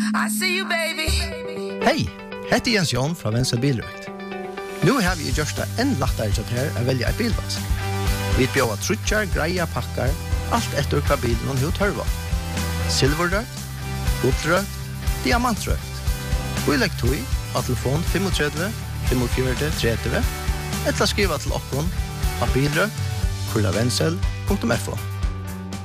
I see you, baby. Hej, heter Jens Jon fra Venstre Bilrøkt. Nu har vi gjort det enn lettere til her å velge et bilvask. Vi bjør trutjar, greia, pakkar, alt etter hva bilen hun tørva. Silverrøkt, gullrøkt, diamantrøkt. Vi legger tog av telefon 35 45 30 eller skriva til okkon av bilrøkt, kurlavensel.fo.